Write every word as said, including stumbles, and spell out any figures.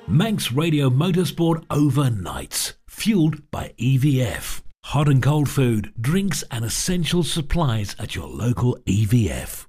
Manx Radio Motorsport Overnights, fueled by E V F. Hot and cold food, drinks and essential supplies at your local E V F.